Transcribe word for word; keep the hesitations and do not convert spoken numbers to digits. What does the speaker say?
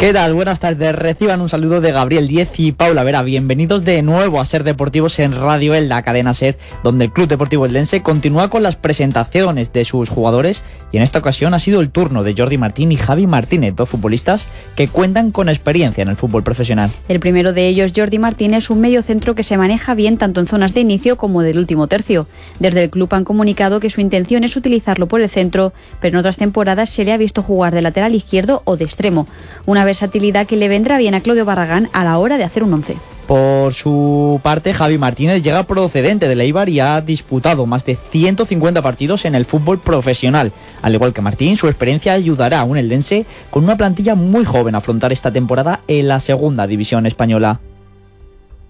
¿Qué tal? Buenas tardes. Reciban un saludo de Gabriel Díez y Paula Vera. Bienvenidos de nuevo a Ser Deportivos en Radio en la cadena Ser, donde el Club Deportivo Eldense continúa con las presentaciones de sus jugadores y en esta ocasión ha sido el turno de Jordi Martín y Javi Martínez, dos futbolistas que cuentan con experiencia en el fútbol profesional. El primero de ellos, Jordi Martín, es un mediocentro que se maneja bien tanto en zonas de inicio como del último tercio. Desde el club han comunicado que su intención es utilizarlo por el centro, pero en otras temporadas se le ha visto jugar de lateral izquierdo o de extremo. Una versatilidad que le vendrá bien a Claudio Barragán a la hora de hacer un once. Por su parte, Javi Martínez llega procedente del Eibar y ha disputado más de ciento cincuenta partidos en el fútbol profesional. Al igual que Martín, su experiencia ayudará a un eldense con una plantilla muy joven a afrontar esta temporada en la segunda división española.